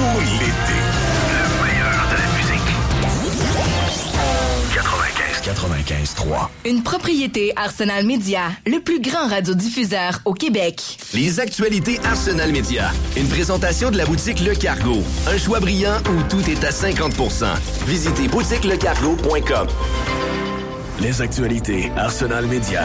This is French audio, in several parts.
tout l'été. Le meilleur de la musique. 95.3. Une propriété Arsenal Media, le plus grand radiodiffuseur au Québec. Les actualités Arsenal Media. Une présentation de la boutique Le Cargo. Un choix brillant où tout est à 50%. Visitez boutiquelecargo.com. Les actualités Arsenal Media.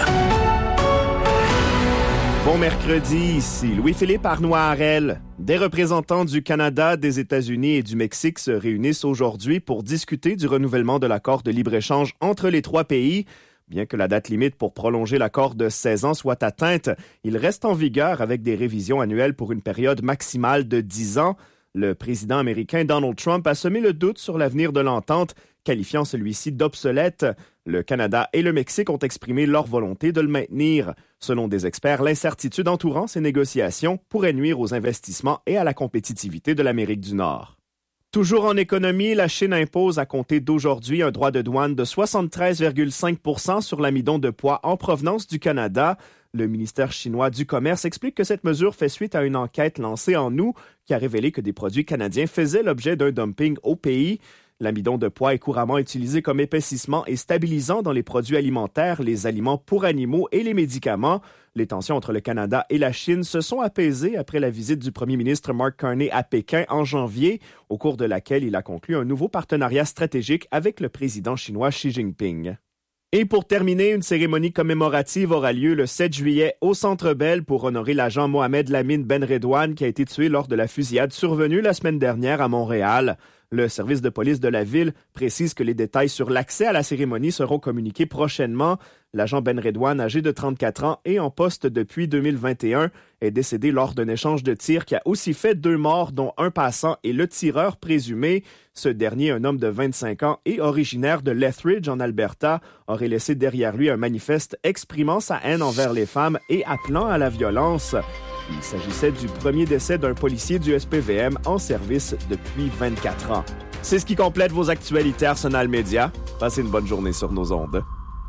Bon mercredi, ici Louis-Philippe Arnois-Harel. Des représentants du Canada, des États-Unis et du Mexique se réunissent aujourd'hui pour discuter du renouvellement de l'accord de libre-échange entre les trois pays. Bien que la date limite pour prolonger l'accord de 16 ans soit atteinte, il reste en vigueur avec des révisions annuelles pour une période maximale de 10 ans. Le président américain Donald Trump a semé le doute sur l'avenir de l'entente, qualifiant celui-ci d'obsolète. Le Canada et le Mexique ont exprimé leur volonté de le maintenir. Selon des experts, l'incertitude entourant ces négociations pourrait nuire aux investissements et à la compétitivité de l'Amérique du Nord. Toujours en économie, la Chine impose à compter d'aujourd'hui un droit de douane de 73,5 % sur l'amidon de poids en provenance du Canada. Le ministère chinois du Commerce explique que cette mesure fait suite à une enquête lancée en août qui a révélé que des produits canadiens faisaient l'objet d'un dumping au pays. L'amidon de poids est couramment utilisé comme épaississement et stabilisant dans les produits alimentaires, les aliments pour animaux et les médicaments. Les tensions entre le Canada et la Chine se sont apaisées après la visite du premier ministre Mark Carney à Pékin en janvier, au cours de laquelle il a conclu un nouveau partenariat stratégique avec le président chinois Xi Jinping. Et pour terminer, une cérémonie commémorative aura lieu le 7 juillet au Centre Bell pour honorer l'agent Mohamed Lamine Ben Redouane qui a été tué lors de la fusillade survenue la semaine dernière à Montréal. Le service de police de la ville précise que les détails sur l'accès à la cérémonie seront communiqués prochainement. L'agent Ben Redouane, âgé de 34 ans et en poste depuis 2021, est décédé lors d'un échange de tirs qui a aussi fait 2 morts, dont un passant et le tireur présumé. Ce dernier, un homme de 25 ans et originaire de Lethbridge, en Alberta, aurait laissé derrière lui un manifeste exprimant sa haine envers les femmes et appelant à la violence. Il s'agissait du premier décès d'un policier du SPVM en service depuis 24 ans. C'est ce qui complète vos actualités Arsenal Media. Passez une bonne journée sur nos ondes.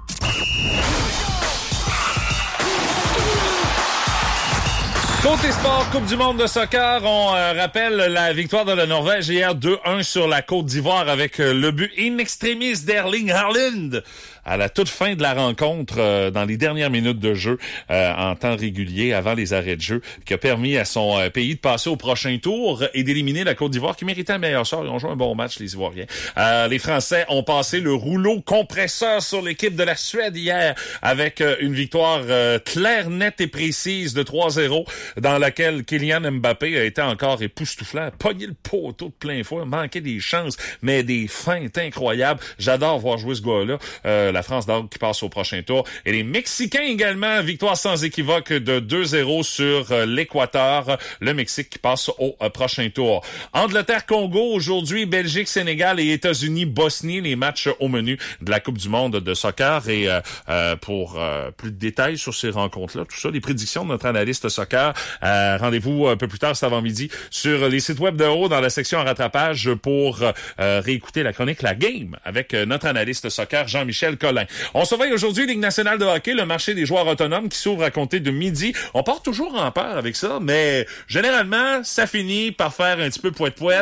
Côté sport, Coupe du monde de soccer, on rappelle la victoire de la Norvège hier 2-1 sur la Côte d'Ivoire avec le but in extremis d'Erling Haaland à la toute fin de la rencontre, dans les dernières minutes de jeu en temps régulier avant les arrêts de jeu, qui a permis à son pays de passer au prochain tour et d'éliminer la Côte d'Ivoire qui méritait un meilleur sort. Ils ont joué un bon match, les Ivoiriens. Les Français ont passé le rouleau compresseur sur l'équipe de la Suède hier avec une victoire claire, nette et précise de 3-0 dans laquelle Kylian Mbappé a été encore époustouflant, pogné le poteau de plein fouet, manqué des chances, mais des feintes incroyables. J'adore voir jouer ce gars-là. La France donc qui passe au prochain tour. Et les Mexicains également, victoire sans équivoque de 2-0 sur l'Équateur. Le Mexique qui passe au prochain tour. Angleterre-Congo aujourd'hui, Belgique-Sénégal et États-Unis-Bosnie, les matchs au menu de la Coupe du monde de soccer. Et pour plus de détails sur ces rencontres-là, tout ça, les prédictions de notre analyste soccer, rendez-vous un peu plus tard cet avant-midi sur les sites web de haut dans la section en rattrapage pour réécouter la chronique La Game avec notre analyste soccer Jean-Michel Collin. On surveille aujourd'hui Ligue nationale de hockey, le marché des joueurs autonomes qui s'ouvre à compter de midi. On part toujours en peur avec ça, mais généralement, ça finit par faire un petit peu poète-poète.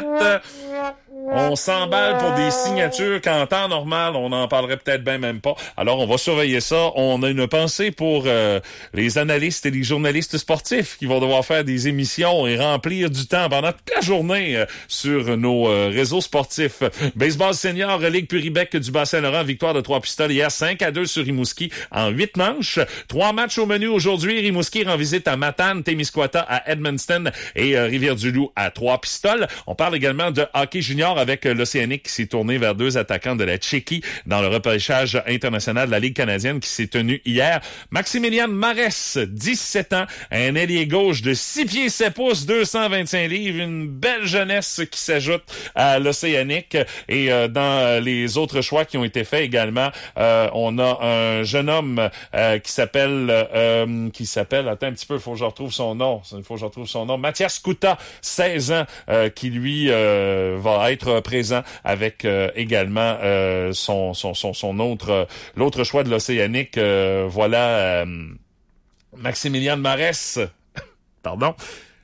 On s'emballe pour des signatures qu'en temps normal, on n'en parlerait peut-être bien même pas. Alors, on va surveiller ça. On a une pensée pour les analystes et les journalistes sportifs qui vont devoir faire des émissions et remplir du temps pendant toute la journée sur nos réseaux sportifs. Baseball senior, Ligue Puribec du Bas-Saint-Laurent, victoire de 3 pistoles hier, 5-2 sur Rimouski en 8 manches. 3 matchs au menu aujourd'hui. Rimouski rend visite à Matane, Témiscouata à Edmundston et Rivière-du-Loup à 3 pistoles. On parle également de hockey junior avec l'Océanique qui s'est tourné vers 2 attaquants de la Tchéquie dans le repêchage international de la Ligue canadienne qui s'est tenu hier. Maximilian Marès, 17 ans, un ailier gauche de 6 pieds 7 pouces, 225 livres, une belle jeunesse qui s'ajoute à l'Océanique. Et dans les autres choix qui ont été faits également, on a un jeune homme qui s'appelle, attends un petit peu, il faut que je retrouve son nom, Mathias Kouta, 16 ans, qui lui va être présent avec également l'autre choix de l'Océanique. Voilà, Maximilian Marès, pardon.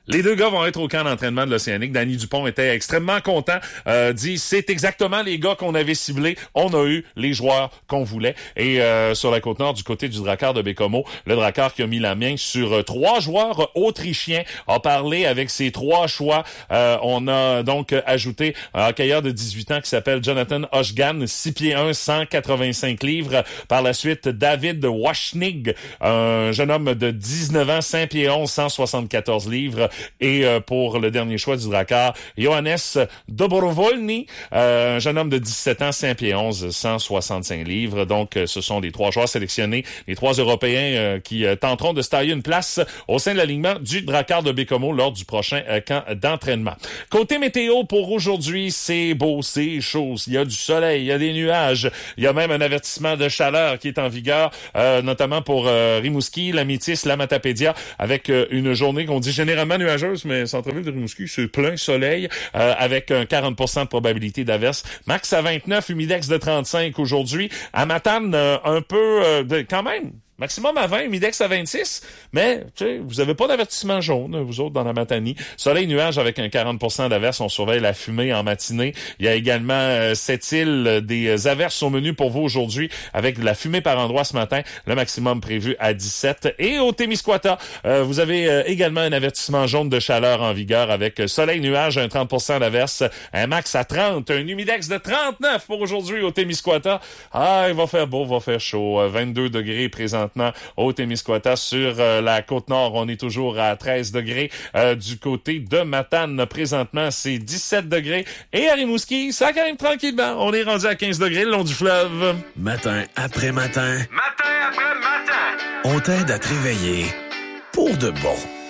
Les deux gars vont être au camp d'entraînement de l'Océanique. Danny Dupont était extrêmement content. Dit, c'est exactement les gars qu'on avait ciblés. On a eu les joueurs qu'on voulait. Et sur la Côte-Nord, du côté du Drakkar de Baie-Comeau, le Drakkar qui a mis la main sur 3 joueurs autrichiens, a parlé avec ses 3 choix. On a donc ajouté un hockeyeur de 18 ans qui s'appelle Jonathan Hoshgan, 6 pieds 1, 185 livres. Par la suite, David Washnig, un jeune homme de 19 ans, 5 pieds 11, 174 livres. Et pour le dernier choix du Drakkar, Johannes Dobrovolny, un jeune homme de 17 ans, 5 pieds 11, 165 livres. Donc, ce sont les 3 joueurs sélectionnés, les 3 Européens qui tenteront de se tailler une place au sein de l'alignement du Drakkar de Baie-Comeau lors du prochain camp d'entraînement. Côté météo, pour aujourd'hui, c'est beau, c'est chaud. Il y a du soleil, il y a des nuages. Il y a même un avertissement de chaleur qui est en vigueur, notamment pour Rimouski, la Métis, la Matapédia, avec une journée qu'on dit généralement nuageuse, mais centre-ville de Rimouski, c'est plein soleil, avec un 40% de probabilité d'averse. Max à 29, humidex de 35 aujourd'hui. À Matane, un peu, quand même, maximum à 20, humidex à 26, mais tu sais, vous avez pas d'avertissement jaune, vous autres, dans la Matanie. Soleil, nuage avec un 40% d'averse. On surveille la fumée en matinée. Il y a également cette île, des averses au menu pour vous aujourd'hui, avec de la fumée par endroit ce matin. Le maximum prévu à 17. Et au Témiscouata, vous avez également un avertissement jaune de chaleur en vigueur avec soleil, nuage, un 30% d'averse, un max à 30, un humidex de 39 pour aujourd'hui au Témiscouata. Ah, il va faire beau, il va faire chaud. 22 degrés présentement au Témiscouata. Sur la Côte-Nord, on est toujours à 13 degrés. Du côté de Matane, présentement, c'est 17 degrés. Et à Rimouski, ça quand même tranquillement. On est rendu à 15 degrés le long du fleuve. Matin après matin. Matin après matin. On t'aide à te réveiller pour de bon.